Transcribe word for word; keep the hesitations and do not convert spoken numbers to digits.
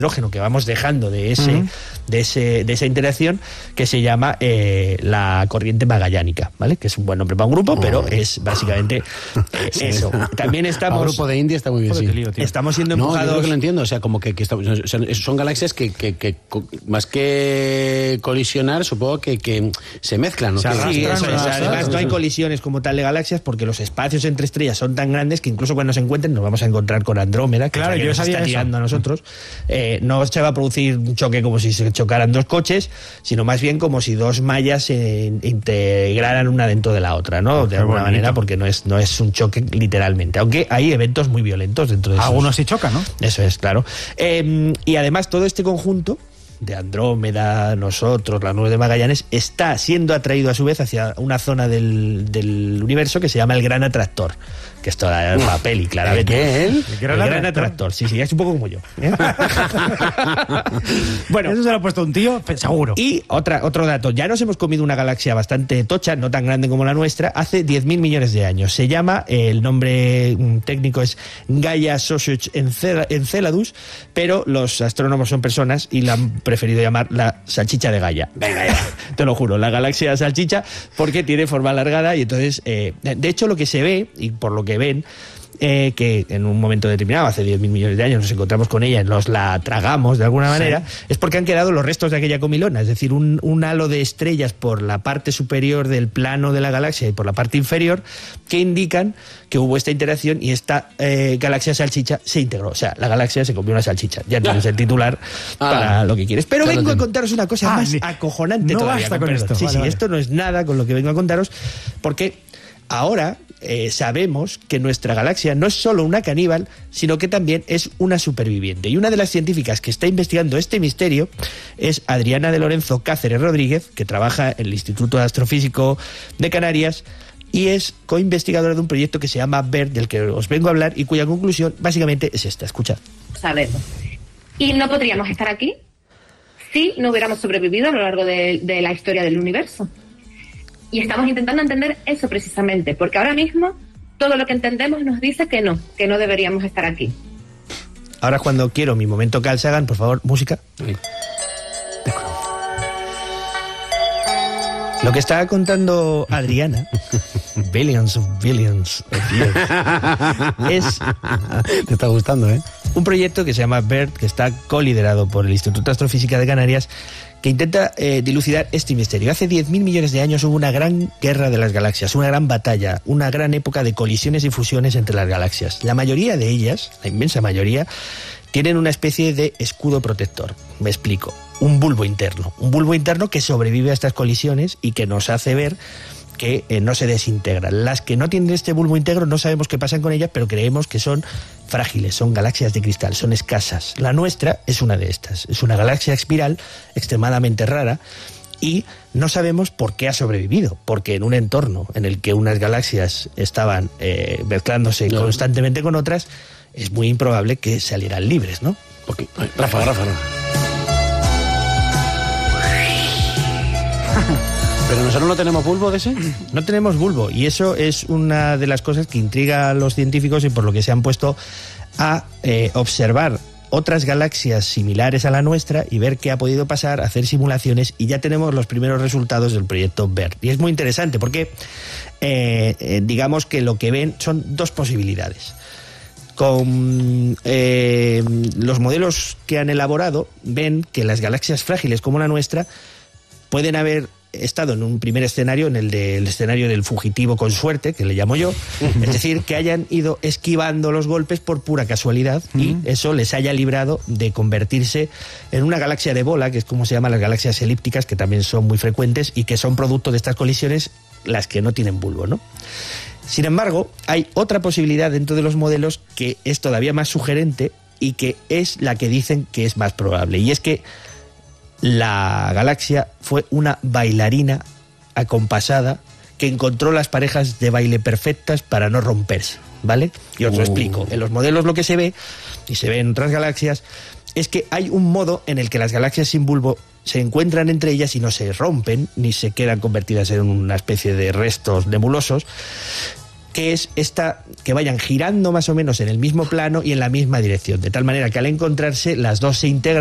hidrógeno que vamos dejando de ese, uh-huh. de ese de esa interacción, que se llama eh, la corriente magallánica, ¿vale? Que es un buen nombre para un grupo, uh-huh. pero es básicamente eh, sí. eso. También estamos... El grupo de India está muy bien, sí. Lío, estamos siendo empujados... No, yo creo que lo entiendo, o sea, como que, que estamos, o sea, son galaxias que, que, que más que colisionar, supongo que, que se mezclan, ¿no? O sea, que sí, eso es. Además, no hay sí. colisiones como tal de galaxias porque los espacios entre estrellas son tan grandes que incluso cuando se encuentren nos vamos a encontrar con Andrómeda, que, claro, es la que yo nos sabía está eso. tirando a nosotros. Eh, no se va a producir un choque como si se chocaran dos coches, sino más bien como si dos mallas se integraran una dentro de la otra, ¿no? De Qué alguna bonito. manera, porque no es, no es un choque literalmente. Aunque hay eventos muy violentos dentro de esos. Algunos sí chocan, ¿no? Eso es, claro. Eh, y además todo este conjunto de Andrómeda, nosotros, la nube de Magallanes, está siendo atraído a su vez hacia una zona del, del universo que se llama el Gran Atractor, que es toda la peli, claramente. ¿Qué? ¿El? El Gran, el gran Atractor? Atractor, sí, sí, es un poco como yo. ¿eh? Bueno, eso se lo ha puesto un tío, seguro. Y otra, otro dato, ya nos hemos comido una galaxia bastante tocha, no tan grande como la nuestra, hace diez mil millones de años. Se llama, el nombre técnico es Gaia Sausage Enceladus, pero los astrónomos son personas y la han preferido llamar la salchicha de Gaia. Venga ya, te lo juro, la galaxia salchicha, porque tiene forma alargada y entonces, eh, de hecho lo que se ve, y por lo que ven, Eh, que en un momento determinado, hace diez mil millones de años, nos encontramos con ella y nos la tragamos de alguna manera, sí. es porque han quedado los restos de aquella comilona, es decir, un, un halo de estrellas por la parte superior del plano de la galaxia y por la parte inferior, que indican que hubo esta interacción y esta eh, galaxia salchicha se integró. O sea, la galaxia se comió una salchicha. Ya tienes el titular ah, para lo que quieres. Pero vengo a contaros una cosa ah, más ni, acojonante no todavía. Basta con esto. Sí, vale, sí, vale. esto no es nada con lo que vengo a contaros, porque ahora eh, sabemos que nuestra galaxia no es solo una caníbal, sino que también es una superviviente. Y una de las científicas que está investigando este misterio es Adriana de Lorenzo Cáceres Rodríguez, que trabaja en el Instituto Astrofísico de Canarias y es coinvestigadora de un proyecto que se llama BERT, del que os vengo a hablar y cuya conclusión básicamente es esta. Escuchad. Sabemos. ¿Y no podríamos estar aquí si no hubiéramos sobrevivido a lo largo de, de la historia del universo? Y estamos intentando entender eso precisamente, porque ahora mismo todo lo que entendemos nos dice que no, que no deberíamos estar aquí. Ahora es cuando quiero mi momento Carl Sagan, por favor, música. Sí. Lo que estaba contando Adriana, billions of billions of years, es... Te está gustando, ¿eh? Un proyecto que se llama BERT, que está coliderado por el Instituto Astrofísica de Canarias, que intenta eh, dilucidar este misterio. Hace diez mil millones de años hubo una gran guerra de las galaxias, una gran batalla, una gran época de colisiones y fusiones entre las galaxias. La mayoría de ellas, la inmensa mayoría, tienen una especie de escudo protector. Me explico. Un bulbo interno. Un bulbo interno que sobrevive a estas colisiones y que nos hace ver que eh, no se desintegran. Las que no tienen este bulbo íntegro no sabemos qué pasa con ellas, pero creemos que son frágiles, son galaxias de cristal, son escasas. La nuestra es una de estas. Es una galaxia espiral extremadamente rara y no sabemos por qué ha sobrevivido, porque en un entorno en el que unas galaxias estaban eh, mezclándose no. constantemente con otras, es muy improbable que salieran libres, ¿no? Okay. Rafa, Rafa, Rafa. ¿Pero nosotros no tenemos bulbo de ese? No tenemos bulbo, y eso es una de las cosas que intriga a los científicos y por lo que se han puesto a eh, observar otras galaxias similares a la nuestra y ver qué ha podido pasar, hacer simulaciones, y ya tenemos los primeros resultados del proyecto BERT. Y es muy interesante porque eh, eh, digamos que lo que ven son dos posibilidades. Con eh, los modelos que han elaborado ven que las galaxias frágiles como la nuestra pueden haber estado en un primer escenario, en el del escenario del fugitivo con suerte, que le llamo yo, es decir, que hayan ido esquivando los golpes por pura casualidad y eso les haya librado de convertirse en una galaxia de bola, que es como se llaman las galaxias elípticas, que también son muy frecuentes y que son producto de estas colisiones, las que no tienen bulbo, ¿no? Sin embargo, hay otra posibilidad dentro de los modelos que es todavía más sugerente y que es la que dicen que es más probable, y es que la galaxia fue una bailarina acompasada que encontró las parejas de baile perfectas para no romperse, ¿vale? Y os lo uh. explico. En los modelos lo que se ve, y se ve en otras galaxias, es que hay un modo en el que las galaxias sin bulbo se encuentran entre ellas y no se rompen, ni se quedan convertidas en una especie de restos nebulosos, que es esta, que vayan girando más o menos en el mismo plano y en la misma dirección, de tal manera que al encontrarse las dos se integran